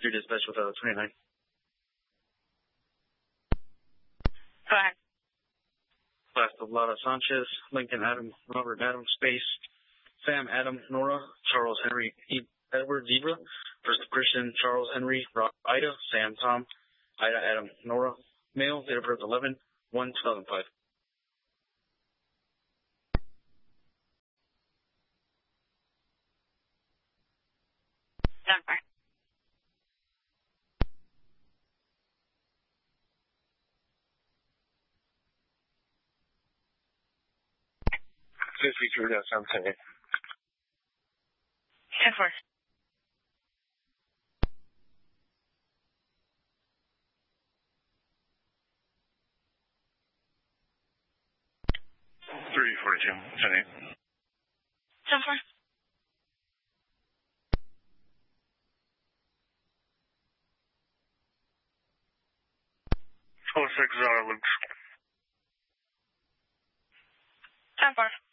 Your dispatch with 29. Go ahead. Class of Lada Sanchez, Lincoln Adam, Robert Adam, Space, Sam Adam, Nora, Charles Henry, Edward Zebra, First Christian, Charles Henry, Rock Ida, Sam Tom, Ida Adam, Nora, male, date of birth 11/1/2005. Denver. Sounds okay. 10-4. Three 42. 10-8. 10-4. 06 Luke. 10-4.